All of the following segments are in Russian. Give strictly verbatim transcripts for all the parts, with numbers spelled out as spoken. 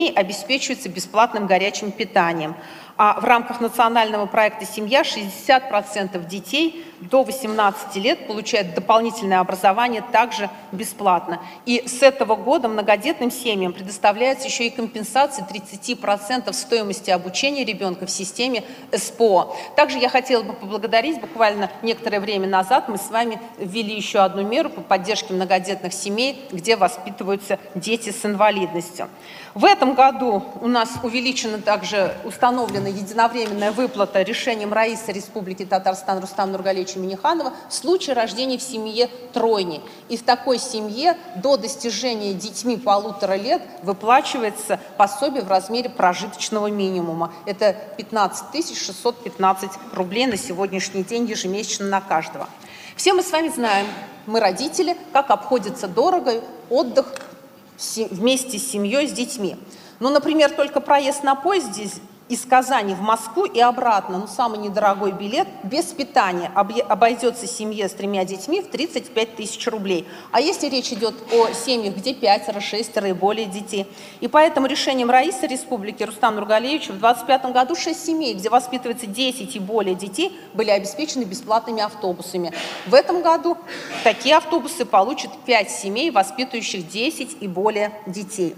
обеспечиваются бесплатным горячим питанием. А в рамках национального проекта «Семья» шестьдесят процентов детей до восемнадцати лет получают дополнительное образование также бесплатно. И с этого года многодетным семьям предоставляется еще и компенсация тридцати процентов стоимости обучения ребенка в системе СПО. Также я хотела бы поблагодарить, буквально некоторое время назад мы с вами ввели еще одну меру по поддержке многодетных семей, где воспитываются дети с инвалидностью. В этом году у нас увеличена также, установлена единовременная выплата решением Раисы Республики Татарстан Рустама Нургалиевича Минниханова в случае рождения в семье тройни. И в такой семье до достижения детьми полутора лет выплачивается пособие в размере прожиточного минимума. Это пятнадцать тысяч шестьсот пятнадцать рублей на сегодняшний день ежемесячно на каждого. Все мы с вами знаем, мы родители, как обходится дорого отдых вместе с семьей, с детьми. Ну, например, только проезд на поезде из Казани в Москву и обратно, ну, самый недорогой билет, без питания, обойдется семье с тремя детьми в тридцать пять тысяч рублей. А если речь идет о семьях, где пятеро, шестеро и более детей? И поэтому решением Раисы Республики Рустама Нургалиевича в двадцать пятом году шесть семей, где воспитывается десять и более детей, были обеспечены бесплатными автобусами. В этом году такие автобусы получат пять семей, воспитывающих десять и более детей.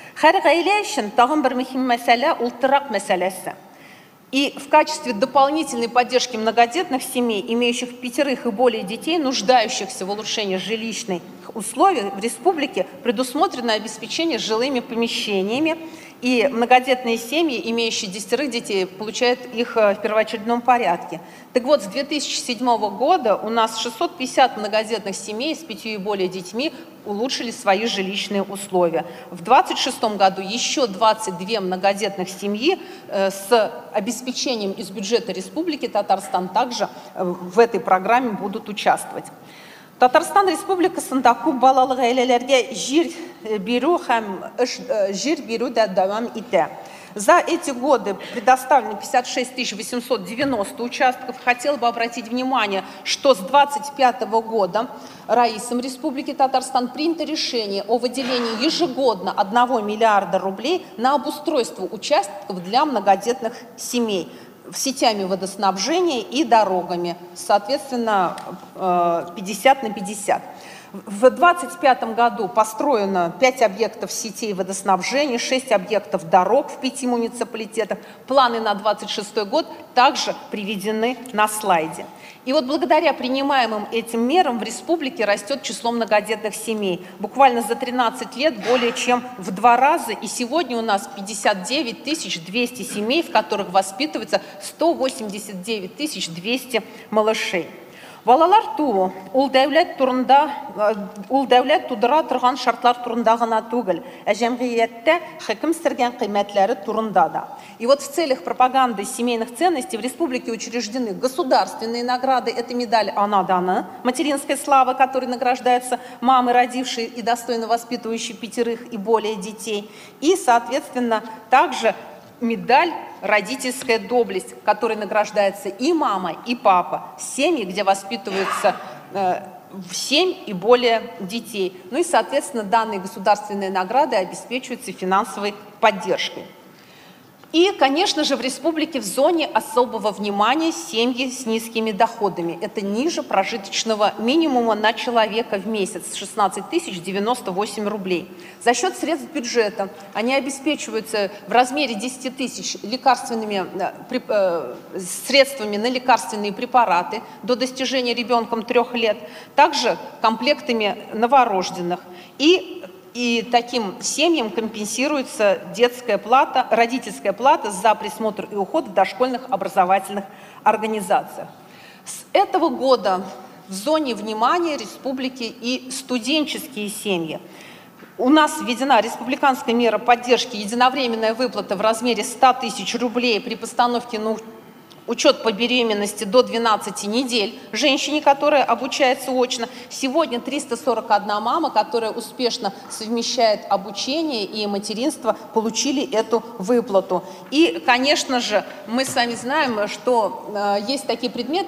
И в качестве дополнительной поддержки многодетных семей, имеющих пятерых и более детей, нуждающихся в улучшении жилищных условий, в республике предусмотрено обеспечение жилыми помещениями, и многодетные семьи, имеющие десятерых детей, получают их в первоочередном порядке. Так вот, с две тысячи седьмого года у нас шестьсот пятьдесят многодетных семей с пятью и более детьми улучшили свои жилищные условия. В две тысячи двадцать шестом году еще двадцать две многодетных семьи э, с обеспечением из бюджета Республики Татарстан также э, в этой программе будут участвовать. Татарстан Республика Сандакуб балалы гаилелерге жир беру хам жир беру да давам ите. За эти годы предоставлено пятьдесят шесть тысяч восемьсот девяносто участков. Хотела бы обратить внимание, что с двадцать пятого года Раисом Республики Татарстан принято решение о выделении ежегодно одного миллиарда рублей на обустройство участков для многодетных семей сетями водоснабжения и дорогами, соответственно, пятьдесят на пятьдесят. В две тысячи двадцать пятом году построено пять объектов сетей водоснабжения, шесть объектов дорог в пяти муниципалитетах. Планы на две тысячи двадцать шестой год также приведены на слайде. И вот благодаря принимаемым этим мерам в республике растет число многодетных семей. Буквально за тринадцать лет более чем в два раза. И сегодня у нас пятьдесят девять тысяч двести семей, в которых воспитывается сто восемьдесят девять тысяч двести малышей. Балалар туу ул дәүләт турында, ул дәүләт тудыра торган шартлар турында гына түгел, ә җәмгыятьтә хөкем сөргән кыйммәтләре турында да. И вот в целях пропаганды семейных ценностей в республике учреждены государственные награды. Это медаль Анадана, материнская слава, которой награждаются мамы, родившие и достойно воспитывающие пятерых и более детей. И, соответственно, также медаль «Родительская доблесть», которой награждается и мама, и папа, семьи, где воспитываются э, семь и более детей. Ну и, соответственно, данные государственные награды обеспечиваются финансовой поддержкой. И, конечно же, в республике в зоне особого внимания семьи с низкими доходами. Это ниже прожиточного минимума на человека в месяц, шестнадцать тысяч девяносто восемь рублей. За счет средств бюджета они обеспечиваются в размере десяти тысяч лекарственными э, средствами на лекарственные препараты до достижения ребенком трех лет, также комплектами новорожденных. И И таким семьям компенсируется детская плата, родительская плата за присмотр и уход в дошкольных образовательных организациях. С этого года в зоне внимания республики и студенческие семьи. У нас введена республиканская мера поддержки, единовременная выплата в размере ста тысяч рублей при постановке на учет по беременности до двенадцати недель женщине, которая обучается очно. Сегодня триста сорок одна мама, которая успешно совмещает обучение и материнство, получили эту выплату. И, конечно же, мы с вами знаем, что э, есть такие предметы,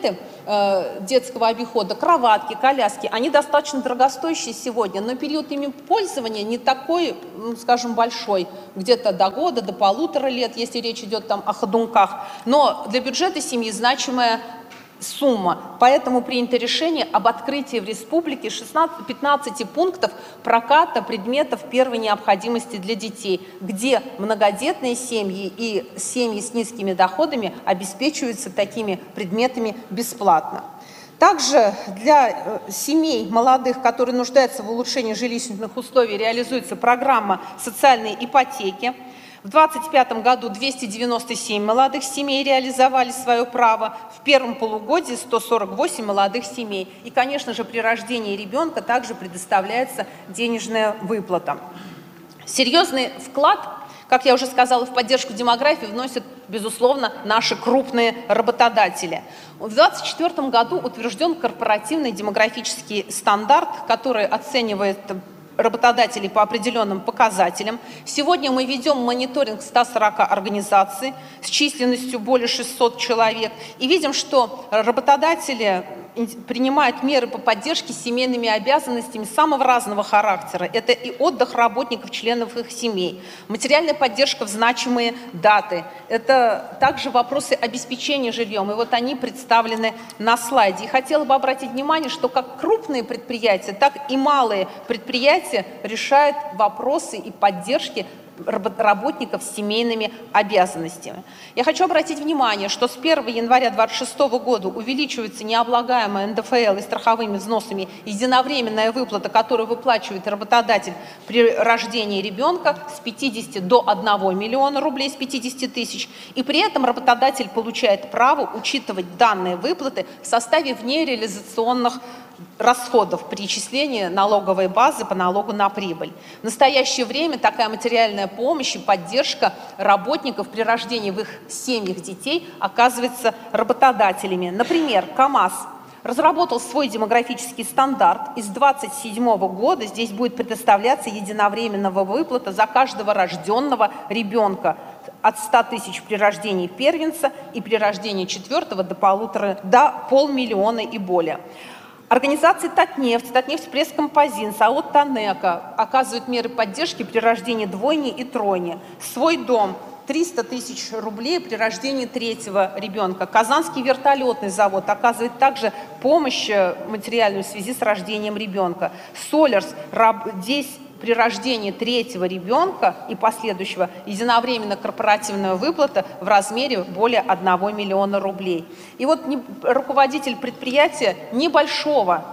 э, детского обихода, кроватки, коляски, они достаточно дорогостоящие сегодня, но период ими пользования не такой, скажем, большой, где-то до года, до полутора лет, если речь идет там о ходунках, но для бюджета семьи значимая сумма. Поэтому принято решение об открытии в республике шестнадцати-пятнадцати пунктов проката предметов первой необходимости для детей, где многодетные семьи и семьи с низкими доходами обеспечиваются такими предметами бесплатно. Также для семей молодых, которые нуждаются в улучшении жилищных условий, реализуется программа социальной ипотеки. В две тысячи двадцать пятом году двести девяносто семь молодых семей реализовали свое право, в первом полугодии сто сорок восемь молодых семей. И, конечно же, при рождении ребенка также предоставляется денежная выплата. Серьезный вклад, как я уже сказала, в поддержку демографии вносят, безусловно, наши крупные работодатели. В две тысячи двадцать четвёртом году утвержден корпоративный демографический стандарт, который оценивает работодателей по определенным показателям. Сегодня мы ведем мониторинг ста сорока организаций с численностью более шестисот человек и видим, что работодатели принимают меры по поддержке семейными обязанностями самого разного характера. Это и отдых работников, членов их семей, материальная поддержка в значимые даты. Это также вопросы обеспечения жильем. И вот они представлены на слайде. И хотела бы обратить внимание, что как крупные предприятия, так и малые предприятия решают вопросы и поддержки работников с семейными обязанностями. Я хочу обратить внимание, что с первого января две тысячи двадцать шестого года увеличивается необлагаемая эн дэ эф эл и страховыми взносами единовременная выплата, которую выплачивает работодатель при рождении ребенка с пятидесяти до одного миллиона рублей, с пятидесяти тысяч. И при этом работодатель получает право учитывать данные выплаты в составе внереализационных расходов при исчислении налоговой базы по налогу на прибыль. В настоящее время такая материальная помощь и поддержка работников при рождении в их семьях детей оказывается работодателями. Например, КАМАЗ разработал свой демографический стандарт, и с две тысячи двадцать седьмого года здесь будет предоставляться единовременная выплата за каждого рожденного ребенка от ста тысяч при рождении первенца и при рождении четвертого до полутора, до полмиллиона и более. Организации Татнефть, Татнефть пресс-композин, САО Танека оказывают меры поддержки при рождении двойни и тройни. Свой дом – триста тысяч рублей при рождении третьего ребенка. Казанский вертолетный завод оказывает также помощь материальную в связи с рождением ребенка. Солерс здесь при рождении третьего ребенка и последующего единовременно корпоративная выплата в размере более одного миллиона рублей. И вот руководитель предприятия небольшого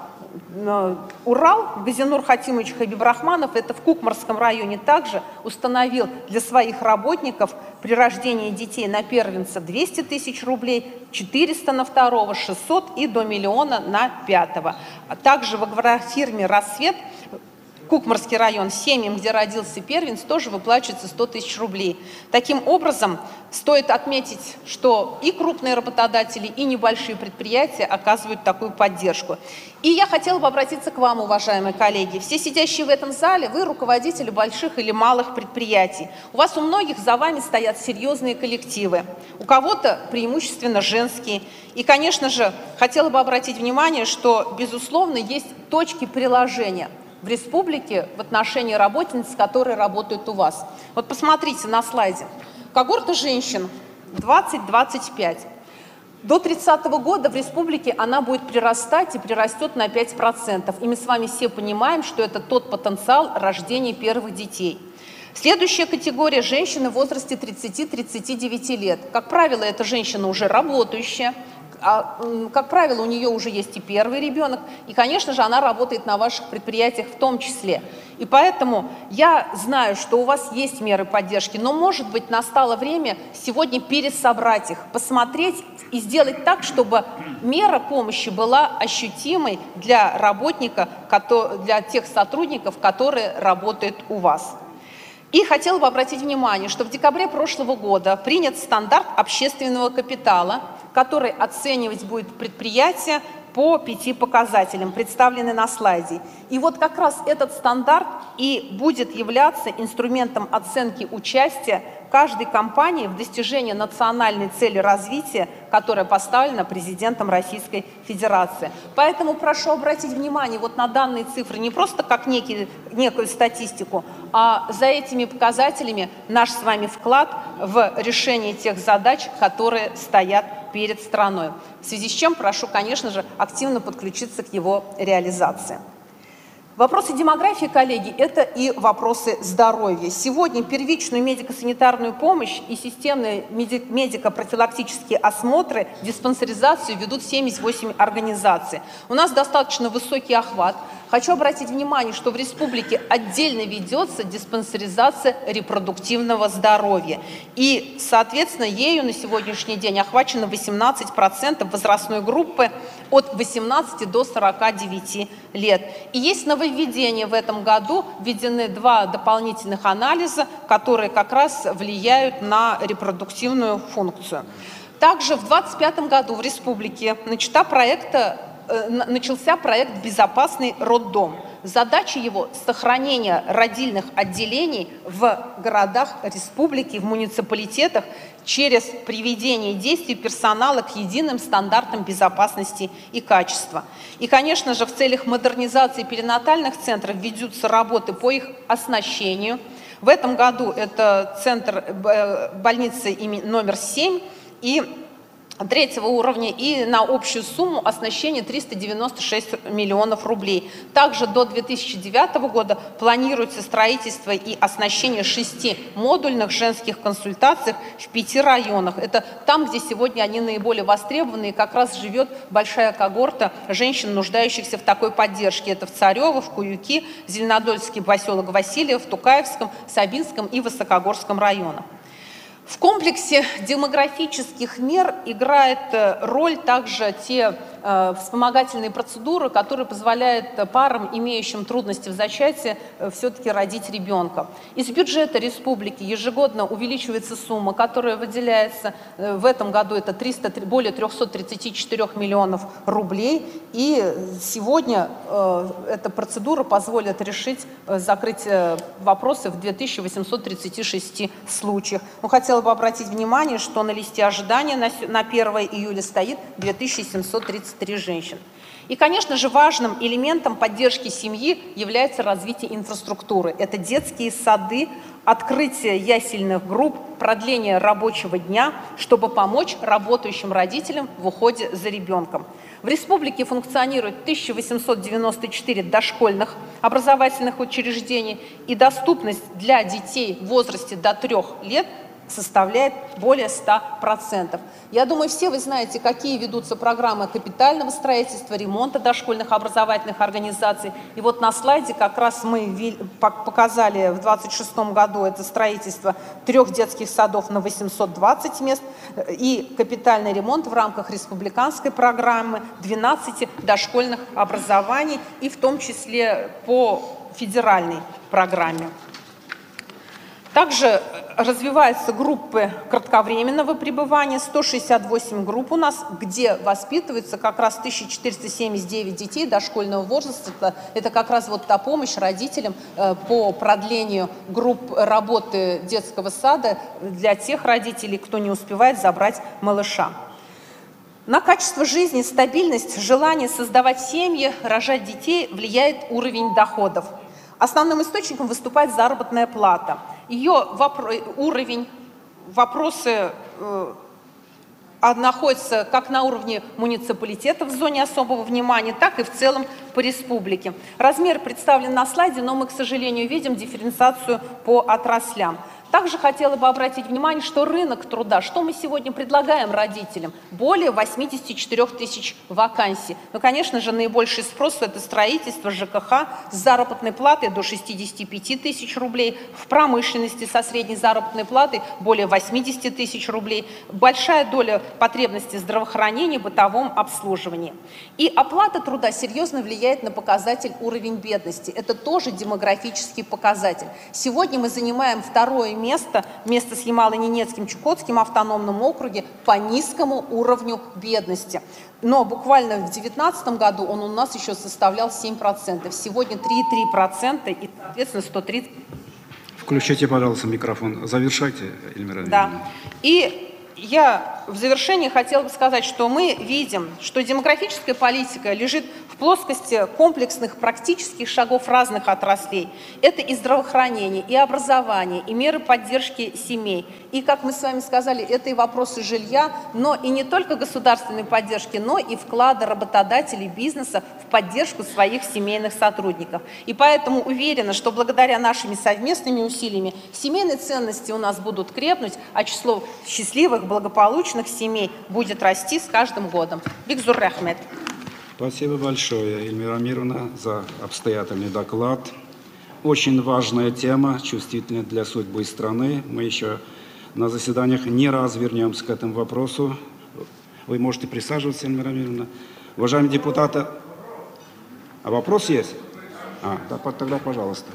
Урал, Газинур Хатимович Хабибрахманов, это в Кукмарском районе, также установил для своих работников при рождении детей на первенца двести тысяч рублей, четыреста на второго, шестьсот и до миллиона на пятого. А также в агрофирме «Рассвет» Кукмарский район, семьям, где родился первенец, тоже выплачивается сто тысяч рублей. Таким образом, стоит отметить, что и крупные работодатели, и небольшие предприятия оказывают такую поддержку. И я хотела бы обратиться к вам, уважаемые коллеги. Все сидящие в этом зале, вы руководители больших или малых предприятий. У вас у многих за вами стоят серьезные коллективы. У кого-то преимущественно женские. И, конечно же, хотела бы обратить внимание, что, безусловно, есть точки приложения в республике в отношении работниц, которые работают у вас. Вот посмотрите на слайде. Когорта женщин двадцать двадцать пять. До тридцатого года в республике она будет прирастать и прирастет на пять процентов. И мы с вами все понимаем, что это тот потенциал рождения первых детей. Следующая категория – женщины в возрасте тридцати-тридцати девяти лет. Как правило, это женщина уже работающая. А, как правило, у нее уже есть и первый ребенок, и, конечно же, она работает на ваших предприятиях в том числе. И поэтому я знаю, что у вас есть меры поддержки, но, может быть, настало время сегодня пересобрать их, посмотреть и сделать так, чтобы мера помощи была ощутимой для работника, для тех сотрудников, которые работают у вас. И хотела бы обратить внимание, что в декабре прошлого года принят стандарт общественного капитала, который оценивать будет предприятие по пяти показателям, представлены на слайде. И вот как раз этот стандарт и будет являться инструментом оценки участия каждой компании в достижении национальной цели развития, которая поставлена президентом Российской Федерации. Поэтому прошу обратить внимание вот на данные цифры не просто как некий, некую статистику, а за этими показателями наш с вами вклад в решение тех задач, которые стоят перед страной. В связи с чем прошу, конечно же, активно подключиться к его реализации. Вопросы демографии, коллеги, это и вопросы здоровья. Сегодня первичную медико-санитарную помощь и системные медико-профилактические осмотры, диспансеризацию ведут семьдесят восемь организаций. У нас достаточно высокий охват. Хочу обратить внимание, что в республике отдельно ведется диспансеризация репродуктивного здоровья. И, соответственно, ею на сегодняшний день охвачено восемнадцать процентов возрастной группы от восемнадцати до сорока девяти лет. И есть нововведение в этом году. Введены два дополнительных анализа, которые как раз влияют на репродуктивную функцию. Также в две тысячи двадцать пятом году в республике начата проекта начался проект «Безопасный роддом». Задача его – сохранение родильных отделений в городах республики, в муниципалитетах через приведение действий персонала к единым стандартам безопасности и качества. И, конечно же, в целях модернизации перинатальных центров ведутся работы по их оснащению. В этом году это центр больницы номер семь и третьего уровня, и на общую сумму оснащения триста девяносто шесть миллионов рублей. Также до две тысячи девятого года планируется строительство и оснащение шести модульных женских консультаций в пяти районах. Это там, где сегодня они наиболее востребованы, и как раз живет большая когорта женщин, нуждающихся в такой поддержке. Это в Царево, в Куюки, Зеленодольский поселок Васильев, в Тукаевском, Сабинском и Высокогорском районах. В комплексе демографических мер играет роль также те э, вспомогательные процедуры, которые позволяют парам, имеющим трудности в зачатии, э, все-таки родить ребенка. Из бюджета республики ежегодно увеличивается сумма, которая выделяется. Э, в этом году это триста, более трёхсот тридцати четырёх миллионов рублей. И сегодня э, эта процедура позволит решить, э, закрыть э, вопросы в две тысячи восемьсот тридцати шести случаях. Ну, хотела бы обратить внимание, что на листе ожидания на первое июля стоит две тысячи семьсот тридцать три женщин. И, конечно же, важным элементом поддержки семьи является развитие инфраструктуры. Это детские сады, открытие ясельных групп, продление рабочего дня, чтобы помочь работающим родителям в уходе за ребенком. В республике функционирует тысяча восемьсот девяносто четыре дошкольных образовательных учреждений, и доступность для детей в возрасте до трёх лет составляет более ста процентов. Я думаю, все вы знаете, какие ведутся программы капитального строительства, ремонта дошкольных образовательных организаций. И вот на слайде как раз мы показали в двадцать шестом году это строительство трех детских садов на восемьсот двадцать мест и капитальный ремонт в рамках республиканской программы двенадцати дошкольных образований, и в том числе по федеральной программе. Также развиваются группы кратковременного пребывания, сто шестьдесят восемь групп у нас, где воспитывается как раз тысяча четыреста семьдесят девять детей дошкольного возраста. Это как раз вот та помощь родителям по продлению групп работы детского сада для тех родителей, кто не успевает забрать малыша. На качество жизни, стабильность, желание создавать семьи, рожать детей влияет уровень доходов. Основным источником выступает заработная плата. Ее вопро уровень, вопросы э, находятся как на уровне муниципалитета в зоне особого внимания, так и в целом по республике. Размер представлен на слайде, но мы, к сожалению, видим дифференциацию по отраслям. Также хотела бы обратить внимание, что рынок труда, что мы сегодня предлагаем родителям? Более восьмидесяти четырёх тысяч вакансий. Но, конечно же, наибольший спрос – это строительство, ЖКХ с заработной платой до шестидесяти пяти тысяч рублей, в промышленности со средней заработной платой более восьмидесяти тысяч рублей, большая доля потребностей в здравоохранении, бытовом обслуживании. И оплата труда серьезно влияет на показатель уровень бедности. Это тоже демографический показатель. Сегодня мы занимаем второе место вместе с Ямало-Ненецким Чукотским автономным округе по низкому уровню бедности. Но буквально в две тысячи девятнадцатом году он у нас еще составлял семь процентов. Сегодня три и три десятых процента и, соответственно, сто тридцать. Включите, пожалуйста, микрофон. Завершайте, Эльмира. Да. И я в завершении хотела бы сказать, что мы видим, что демографическая политика лежит в плоскости комплексных практических шагов разных отраслей. Это и здравоохранение, и образование, и меры поддержки семей. И, как мы с вами сказали, это и вопросы жилья, но и не только государственной поддержки, но и вклада работодателей бизнеса в поддержку своих семейных сотрудников. И поэтому уверена, что благодаря нашими совместными усилиями семейные ценности у нас будут крепнуть, а число счастливых, благополучных семей будет расти с каждым годом. Бигзур рахмет. Спасибо большое, Эльмира Амировна, за обстоятельный доклад. Очень важная тема, чувствительная для судьбы страны. Мы еще на заседаниях не раз вернемся к этому вопросу. Вы можете присаживаться, Эльмира Амировна. Уважаемые депутаты, а вопрос есть? А, да, тогда пожалуйста.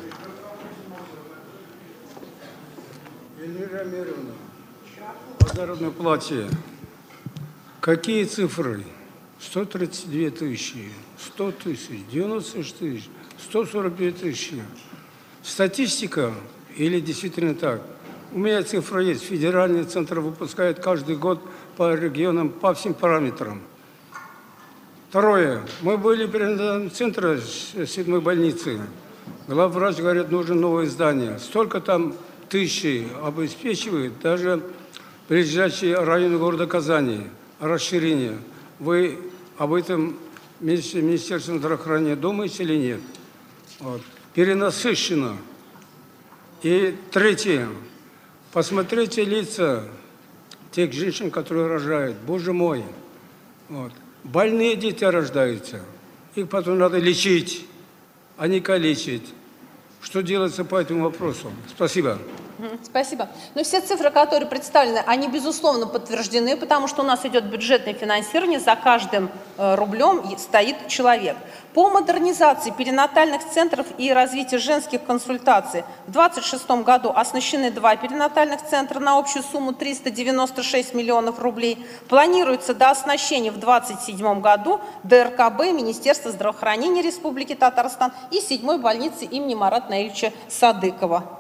Эльмира Амировна, по заработной плате какие цифры? сто тридцать две тысячи, сто тысяч, девяносто шесть тысяч, сто сорок две тысячи. Статистика или действительно так? У меня цифра есть. Федеральный центр выпускает каждый год по регионам, по всем параметрам. Второе. Мы были перед центром седьмой больницы. Главврач говорит, нужно новое здание. Столько там тысячи обеспечивает даже ближайшие районы города Казани. Расширение. Вы об этом Министерство здравоохранения думаете или нет? Вот. Перенасыщено. И третье. Посмотрите лица тех женщин, которые рожают. Боже мой. Вот. Больные дети рождаются. Их потом надо лечить, а не калечить. Что делается по этому вопросу? Спасибо. Спасибо. Но все цифры, которые представлены, они, безусловно, подтверждены, потому что у нас идет бюджетное финансирование, за каждым э, рублем стоит человек. По модернизации перинатальных центров и развитию женских консультаций в две тысячи двадцать шестом году оснащены два перинатальных центра на общую сумму триста девяносто шесть миллионов рублей. Планируется до оснащения в две тысячи двадцать седьмом году ДРКБ, Министерство здравоохранения Республики Татарстан и седьмой больницы имени Марата Наильевича Садыкова.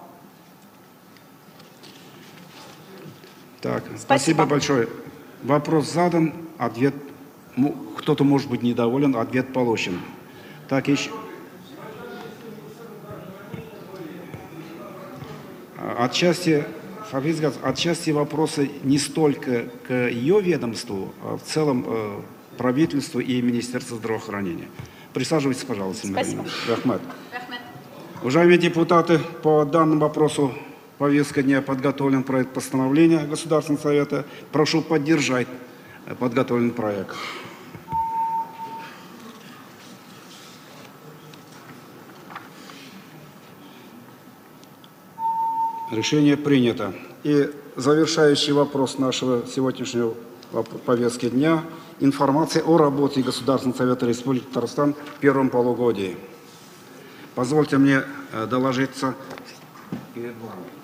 Так, спасибо. Спасибо большое. Вопрос задан, ответ, кто-то может быть недоволен, ответ получен. Так, еще. Отчасти, отчасти вопросы не столько к ее ведомству, а в целом э, правительству и Министерству здравоохранения. Присаживайтесь, пожалуйста. Спасибо. Рахмат. Уважаемые депутаты, по данному вопросу повестка дня подготовлен проект постановления Государственного совета. Прошу поддержать подготовленный проект. Решение принято. И завершающий вопрос нашего сегодняшнего повестки дня – информация о работе Государственного совета Республики Татарстан в первом полугодии. Позвольте мне доложиться перед вами.